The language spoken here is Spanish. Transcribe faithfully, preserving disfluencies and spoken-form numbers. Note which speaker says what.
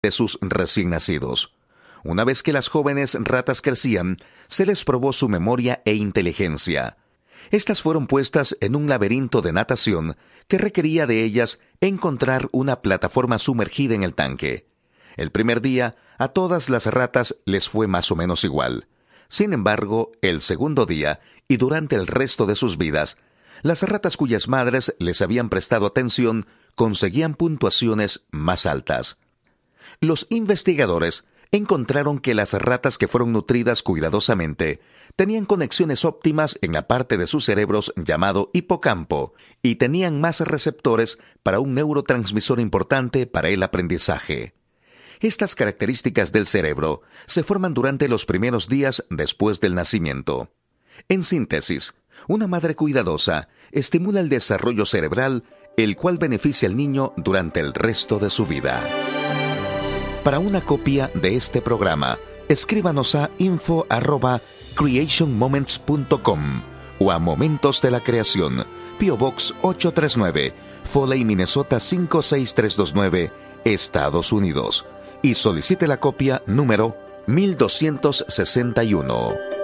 Speaker 1: de sus recién nacidos. Una vez que las jóvenes ratas crecían, se les probó su memoria e inteligencia. Estas fueron puestas en un laberinto de natación que requería de ellas encontrar una plataforma sumergida en el tanque. El primer día, a todas las ratas les fue más o menos igual. Sin embargo, el segundo día, y durante el resto de sus vidas, las ratas cuyas madres les habían prestado atención conseguían puntuaciones más altas. Los investigadores encontraron que las ratas que fueron nutridas cuidadosamente tenían conexiones óptimas en la parte de sus cerebros llamado hipocampo y tenían más receptores para un neurotransmisor importante para el aprendizaje. Estas características del cerebro se forman durante los primeros días después del nacimiento. En síntesis, una madre cuidadosa estimula el desarrollo cerebral, el cual beneficia al niño durante el resto de su vida. Para una copia de este programa, escríbanos a info arroba creation moments punto com o a Momentos de la Creación, P O Box ocho tres nueve, Foley, Minnesota cinco seis tres dos nueve, Estados Unidos, y solicite la copia número mil doscientos sesenta y uno.